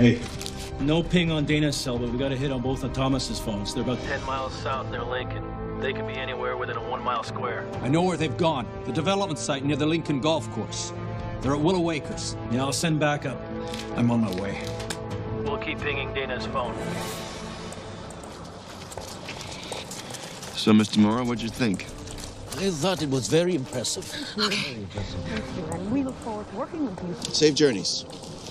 Hey. No ping on Dana's cell, but we got a hit on both of Thomas's phones. They're about 10 miles south near Lincoln. They could be anywhere within a 1 mile square. I know where they've gone. The development site near the Lincoln Golf Course. They're at Willow Acres. Yeah, I'll send backup. I'm on my way. We'll keep pinging Dana's phone. So, Mr. Morrow, what'd you think? I thought it was very impressive. Thank you, and we look forward to working with you. Safe journeys.